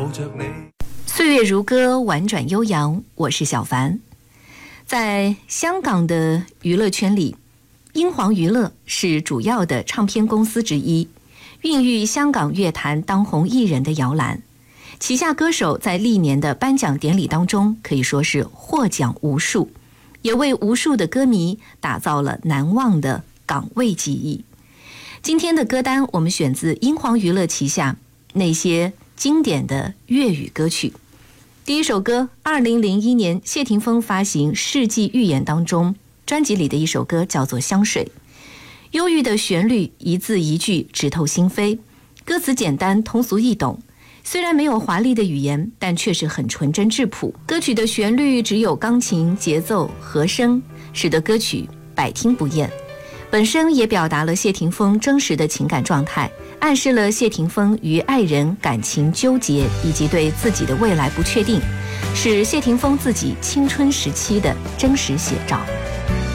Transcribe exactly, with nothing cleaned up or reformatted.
岁月如歌，婉转悠扬，我是小凡。在香港的娱乐圈里，英皇娱乐是主要的唱片公司之一，孕育香港乐坛当红艺人的摇篮。旗下歌手在历年的颁奖典礼当中可以说是获奖无数，也为无数的歌迷打造了难忘的港味记忆。今天的歌单我们选自英皇娱乐旗下那些经典的粤语歌曲。第一首歌，二零零一年谢霆锋发行《世纪预言》当中专辑里的一首歌，叫做《香水》。忧郁的旋律，一字一句直透心扉，歌词简单通俗易懂，虽然没有华丽的语言，但却是很纯真质朴。歌曲的旋律只有钢琴、节奏、和声，使得歌曲百听不厌。本身也表达了谢霆锋真实的情感状态，暗示了谢霆锋与爱人感情纠结以及对自己的未来不确定，是谢霆锋自己青春时期的真实写照。